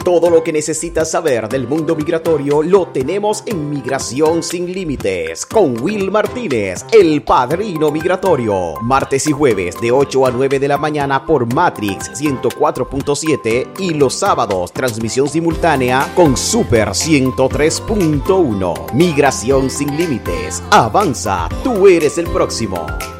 Todo lo que necesitas saber del mundo migratorio lo tenemos en Migración Sin Límites con Will Martínez, el padrino migratorio. Martes y jueves de 8 a 9 de la mañana por Matrix 104.7 y los sábados transmisión simultánea con Super 103.1. Migración Sin Límites. Avanza, tú eres el próximo.